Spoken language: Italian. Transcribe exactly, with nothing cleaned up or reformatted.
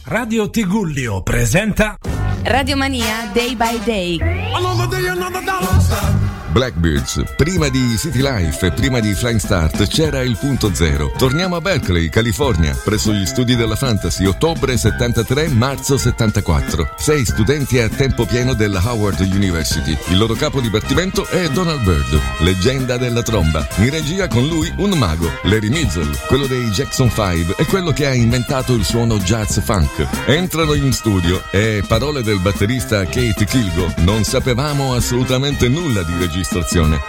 Radio Tigullio presenta Radiomania Day by Day. Blackbirds, prima di City Life e prima di Flying Start c'era il punto zero. Torniamo a Berkeley, California, presso gli studi della Fantasy, ottobre settantatré, marzo settantaquattro. Sei studenti a tempo pieno della Howard University. Il loro capo dipartimento è Donald Byrd, leggenda della tromba. In regia con lui un mago, Larry Mitchell, quello dei Jackson Five e quello che ha inventato il suono jazz funk. Entrano in studio e, parole del batterista Kate Kilgo, non sapevamo assolutamente nulla di regia.